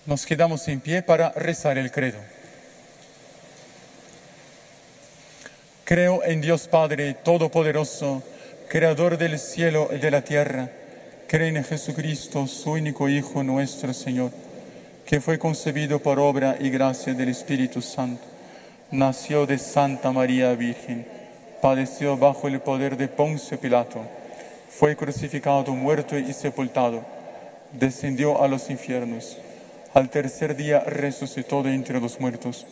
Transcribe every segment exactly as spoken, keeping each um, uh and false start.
Nos quedamos en pie para rezar el credo. Creo en Dios Padre Todopoderoso, Creador del cielo y de la tierra. Creo en Jesucristo, su único Hijo, nuestro Señor, que fue concebido por obra y gracia del Espíritu Santo. Nació de Santa María Virgen, padeció bajo el poder de Poncio Pilato, fue crucificado, muerto y sepultado, descendió a los infiernos. Al tercer día resucitó de entre los muertos.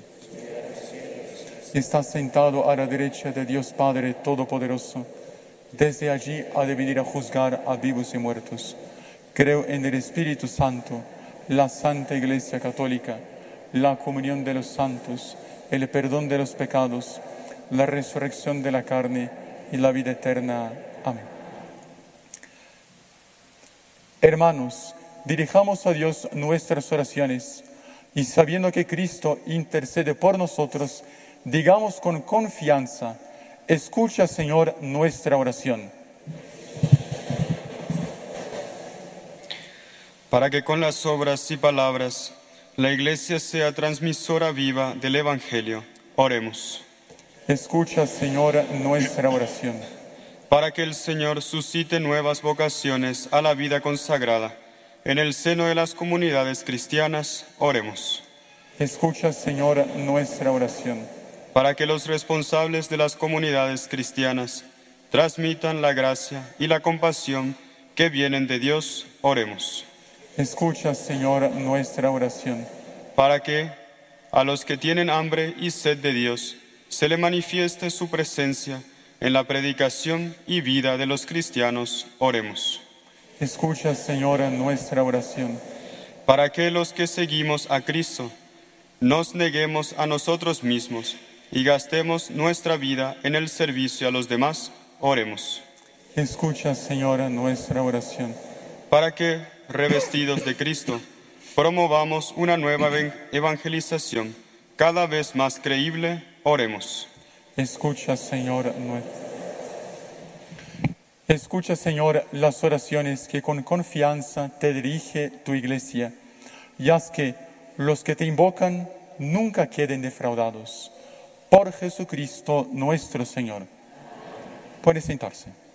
Está sentado a la derecha de Dios Padre Todopoderoso. Desde allí ha de venir a juzgar a vivos y muertos. Creo en el Espíritu Santo, la Santa Iglesia Católica, la comunión de los santos, el perdón de los pecados, la resurrección de la carne y la vida eterna. Amén. Hermanos, dirijamos a Dios nuestras oraciones y sabiendo que Cristo intercede por nosotros, digamos con confianza: escucha, Señor, nuestra oración. Para que con las obras y palabras la Iglesia sea transmisora viva del Evangelio, oremos. Escucha, Señor, nuestra oración. Para que el Señor suscite nuevas vocaciones a la vida consagrada en el seno de las comunidades cristianas, oremos. Escucha, Señor, nuestra oración. Para que los responsables de las comunidades cristianas transmitan la gracia y la compasión que vienen de Dios, oremos. Escucha, Señor, nuestra oración. Para que a los que tienen hambre y sed de Dios se le manifieste su presencia en la predicación y vida de los cristianos, oremos. Escucha, Señor, nuestra oración. Para que los que seguimos a Cristo nos neguemos a nosotros mismos y gastemos nuestra vida en el servicio a los demás, oremos. Escucha, Señor, nuestra oración. Para que, revestidos de Cristo, promovamos una nueva evangelización cada vez más creíble, oremos. Escucha, Señor, nuestra Escucha, Señor, las oraciones que con confianza te dirige tu Iglesia, y haz que los que te invocan nunca queden defraudados. Por Jesucristo nuestro Señor. Puede sentarse.